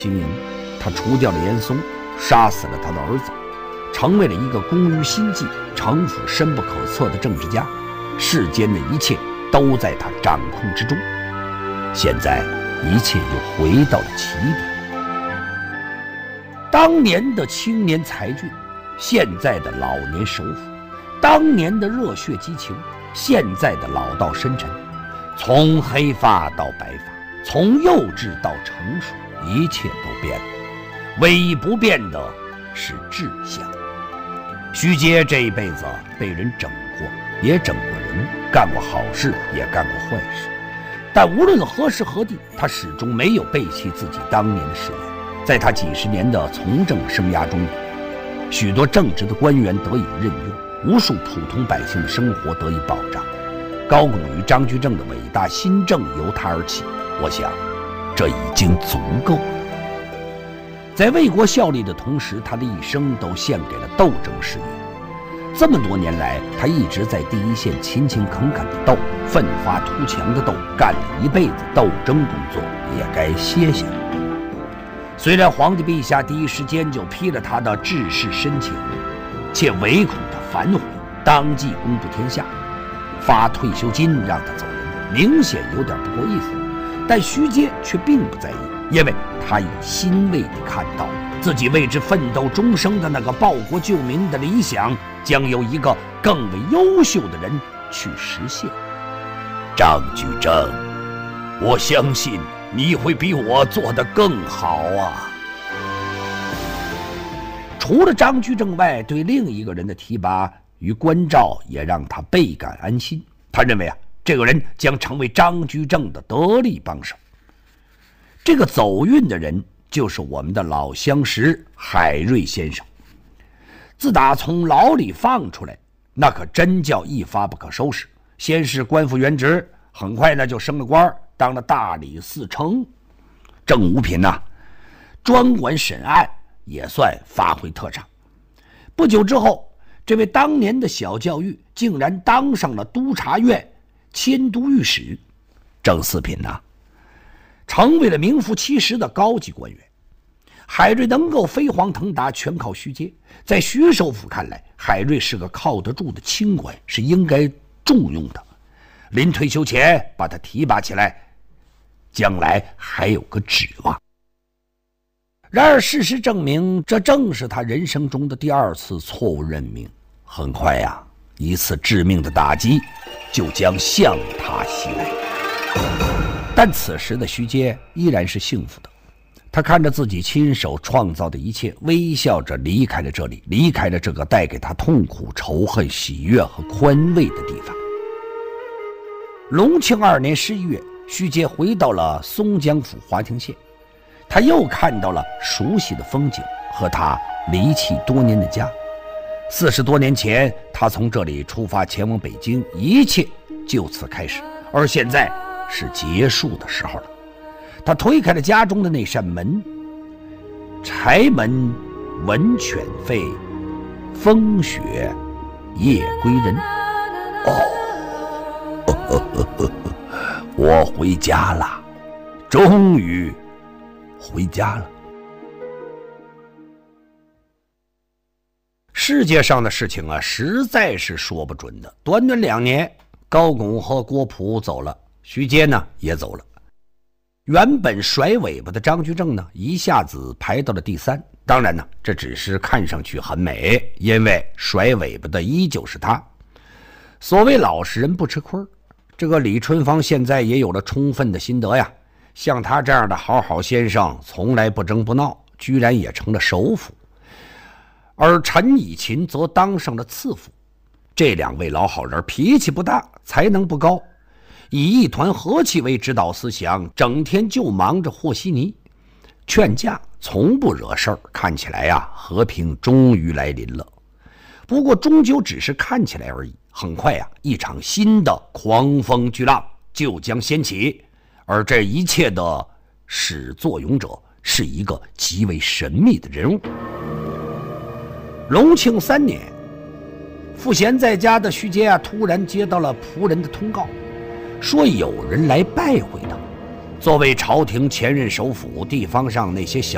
经营，他除掉了严嵩，杀死了他的儿子，成为了一个工于心计、城府深不可测的政治家。世间的一切都在他掌控之中。现在一切又回到了起点。当年的青年才俊，现在的老年首辅；当年的热血激情，现在的老道深沉。从黑发到白发，从幼稚到成熟，一切都变了。唯一不变的是志向。徐阶这一辈子被人整过，也整过人，干过好事，也干过坏事。但无论何时何地，他始终没有背弃自己当年的誓言。在他几十年的从政生涯中，许多正直的官员得以任用，无数普通百姓的生活得以保障。高拱与张居正的伟大新政由他而起，我想这已经足够了。在为国效力的同时，他的一生都献给了斗争事业。这么多年来，他一直在第一线勤勤恳恳地斗，奋发图强地斗，干了一辈子斗争工作，也该歇歇了。虽然皇帝陛下第一时间就批了他的致仕申请，且唯恐他反悔，当即公布天下，发退休金让他走人，明显有点不够意思。但徐阶却并不在意，因为他已欣慰地看到自己为之奋斗终生的那个报国救民的理想，将由一个更为优秀的人去实现。张居正，我相信你会比我做得更好啊！除了张居正外，对另一个人的提拔与关照也让他倍感安心。他认为这个人将成为张居正的得力帮手。这个走运的人就是我们的老相识海瑞先生。自打从牢里放出来，那可真叫一发不可收拾。先是官复原职，很快呢就升了官，当了大理寺丞。正五品专管审案，也算发挥特长。不久之后，这位当年的小教育竟然当上了督察院迁都御史。正四品成为了名副其实的高级官员。海瑞能够飞黄腾达，全靠徐阶。在徐首府看来，海瑞是个靠得住的清官，是应该重用的。临退休前把他提拔起来，将来还有个指望。然而事实证明，这正是他人生中的第二次错误任命。很快一次致命的打击就将向他袭来。但此时的徐阶依然是幸福的，他看着自己亲手创造的一切，微笑着离开了这里，离开了这个带给他痛苦、仇恨、喜悦和宽慰的地方。隆庆2年11月，徐阶回到了松江府华亭县，他又看到了熟悉的风景和他离弃多年的家。40多年前，他从这里出发前往北京，一切就此开始，而现在是结束的时候了。他推开了家中的那扇门，柴门闻犬吠，风雪夜归人。我回家了，终于回家了。世界上的事情实在是说不准的。短短2年，高拱和郭璞走了，徐阶也走了。原本甩尾巴的张居正一下子排到了第3。当然这只是看上去很美，因为甩尾巴的依旧是他。所谓老实人不吃亏，这个李春芳现在也有了充分的心得呀。像他这样的好好先生，从来不争不闹，居然也成了首辅。而陈以勤则当上了次辅。这2位老好人脾气不大，才能不高，以一团和气为指导思想，整天就忙着和稀泥劝架，从不惹事儿。看起来和平终于来临了。不过终究只是看起来而已。很快一场新的狂风巨浪就将掀起，而这一切的始作俑者是一个极为神秘的人物。隆庆3年，赋闲在家的徐阶突然接到了仆人的通告，说有人来拜会他。作为朝廷前任首辅，地方上那些小